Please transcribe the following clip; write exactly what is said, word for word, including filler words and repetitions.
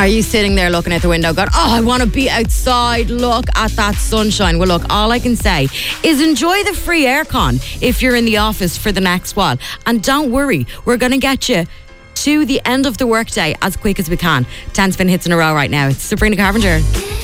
Are you sitting there looking at the window going, oh, I want to be outside, look at that sunshine? Well, look, all I can say is enjoy the free aircon if you're in the office for the next while. And don't worry, we're going to get you to the end of the workday as quick as we can. ten spin hits in a row right now. It's Sabrina Carpenter.